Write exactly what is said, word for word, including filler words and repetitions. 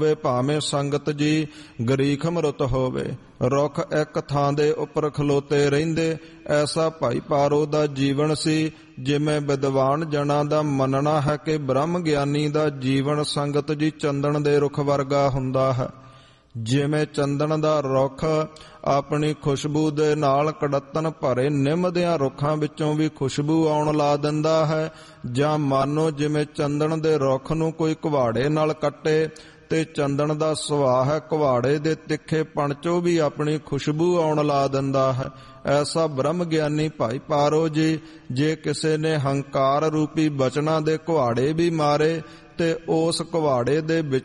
ਵੇ ਭਾਵੇਂ ਸੰਗਤ ਜੀ ਗਰੀਖ ਮਰੁਤ ਹੋਵੇ। ਰੁੱਖ ਇੱਕ ਥਾਂ ਦੇ ਉੱਪਰ ਖਲੋਤੇ ਰਹਿੰਦੇ, ਐਸਾ ਭਾਈ ਪਾਰੋ ਦਾ ਜੀਵਨ ਸੀ। ਜਿਵੇਂ ਵਿਦਵਾਨ ਜਨਾਂ ਦਾ ਮੰਨਣਾ ਹੈ ਕਿ ਬ੍ਰਹਮ ਗਿਆਨੀ ਦਾ ਜੀਵਨ ਸੰਗਤ ਜੀ ਚੰਦਨ ਦੇ ਰੁੱਖ ਵਰਗਾ ਹੁੰਦਾ ਹੈ। ਜਿਵੇਂ ਚੰਦਨ ਦਾ ਰੁੱਖ ਆਪਣੀ ਖੁਸ਼ਬੂ ਦੇ ਨਾਲ ਕੜੱਤਨ ਭਰੇ ਨਿੰਮ ਦਿਆਂ ਰੁੱਖਾਂ ਵਿੱਚੋਂ ਵੀ ਖੁਸ਼ਬੂ ਆਉਣ ਲਾ ਦਿੰਦਾ ਹੈ, ਜਾਂ ਮਾਨੋ ਜਿਵੇਂ ਚੰਦਨ ਦੇ ਰੁੱਖ ਨੂੰ ਕੋਈ ਕੁਹਾੜੇ ਨਾਲ ਕੱਟੇ ਤੇ ਚੰਦਨ ਦਾ ਸੁਭਾਅ ਹੈ, ਕੁਹਾੜੇ ਦੇ ਤਿੱਖੇ ਪਣ ਚੋਂ ਵੀ ਆਪਣੀ ਖੁਸ਼ਬੂ ਆਉਣ ਲਾ ਦਿੰਦਾ ਹੈ। ਐਸਾ ਬ੍ਰਹਮ ਗਿਆਨੀ ਭਾਈ ਪਾਰੋ ਜੀ, ਜੇ ਕਿਸੇ ਨੇ ਹੰਕਾਰ ਰੂਪੀ ਬਚਨਾਂ ਦੇ ਕੁਹਾੜੇ ਵੀ ਮਾਰੇ ਤੇ ਉਸ ਕੁਹਾੜੇ ਦੇ ਵਿੱਚ